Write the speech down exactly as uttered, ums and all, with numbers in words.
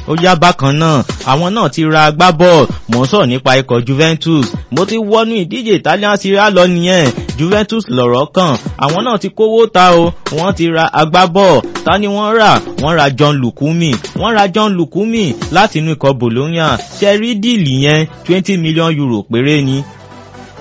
ó yá bákan náà àwọn náà ti ra agbábọ́ọ̀lù mò ń sọ̀rọ̀ nípa ikọ̀ Juventus mo ti wọnú ìdíje Italian Serie A lọ nìyẹn Juventus lọ̀rọ̀ kàn àwọn náà ti kówó ta o wọ́n ti ra agbábọ́ọ̀lù ta ni wọ́n rà wọ́n ra John Lukumi wọ́n ra John Lukumi láti inú ikọ̀ Bologna ṣe rí díìlì yẹn twenty million euro péré ni